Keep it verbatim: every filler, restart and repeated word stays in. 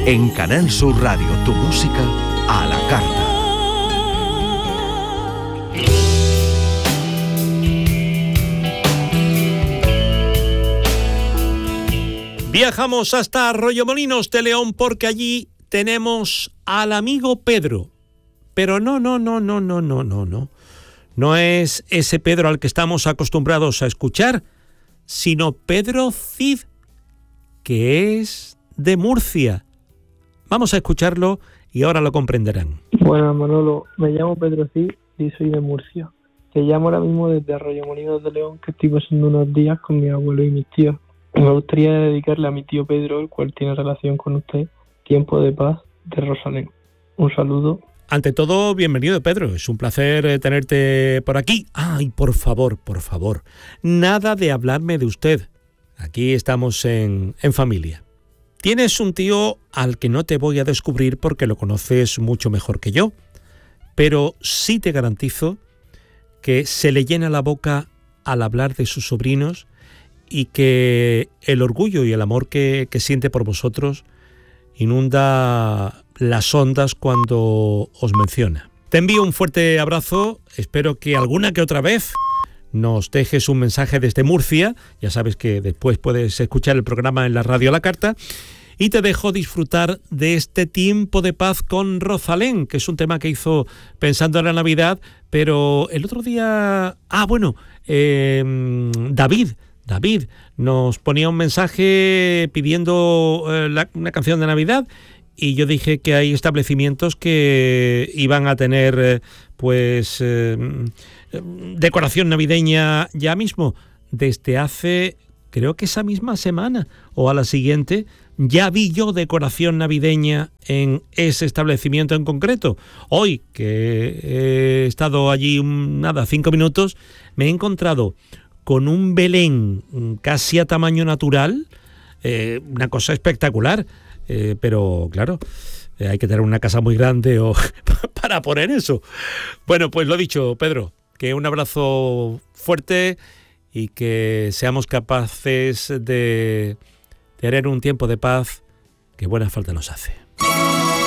En Canal Sur Radio, tu música a la carta. Viajamos hasta Arroyomolinos de León porque allí tenemos al amigo Pedro. Pero no, no, no, no, no, no, no, no. No es ese Pedro al que estamos acostumbrados a escuchar, sino Pedro Cid, que es de Murcia. Vamos a escucharlo y ahora lo comprenderán. Bueno, Manolo, me llamo Pedro Cid y soy de Murcia. Te llamo ahora mismo desde Arroyomolinos de León, que estoy pasando unos días con mi abuelo y mis tíos. Me gustaría dedicarle a mi tío Pedro, el cual tiene relación con usted, Tiempo de Paz de Rosalén. Un saludo. Ante todo, bienvenido, Pedro. Es un placer tenerte por aquí. Ay, por favor, por favor, nada de hablarme de usted. Aquí estamos en, en familia. Tienes un tío al que no te voy a descubrir porque lo conoces mucho mejor que yo, pero sí te garantizo que se le llena la boca al hablar de sus sobrinos y que el orgullo y el amor que, que siente por vosotros inunda las ondas cuando os menciona. Te envío un fuerte abrazo, espero que alguna que otra vez nos dejes un mensaje desde Murcia, ya sabes que después puedes escuchar el programa en la radio a la carta, y te dejo disfrutar de este Tiempo de Paz con Rosalén, que es un tema que hizo pensando en la Navidad, pero el otro día... Ah, bueno, eh, David... David nos ponía un mensaje pidiendo eh, la, una canción de Navidad y yo dije que hay establecimientos que iban a tener eh, pues eh, decoración navideña ya mismo. Desde hace, creo que esa misma semana o a la siguiente, ya vi yo decoración navideña en ese establecimiento en concreto. Hoy, que he estado allí un, nada, cinco minutos, me he encontrado con un Belén casi a tamaño natural, eh, una cosa espectacular, eh, pero claro, eh, hay que tener una casa muy grande o para poner eso. Bueno, pues lo dicho, Pedro, que un abrazo fuerte y que seamos capaces de tener un tiempo de paz que buena falta nos hace.